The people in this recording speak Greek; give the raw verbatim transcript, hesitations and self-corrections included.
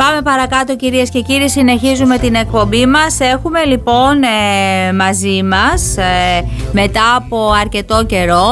Πάμε παρακάτω κυρίες και κύριοι, συνεχίζουμε την εκπομπή μας. Έχουμε λοιπόν ε, μαζί μας ε, μετά από αρκετό καιρό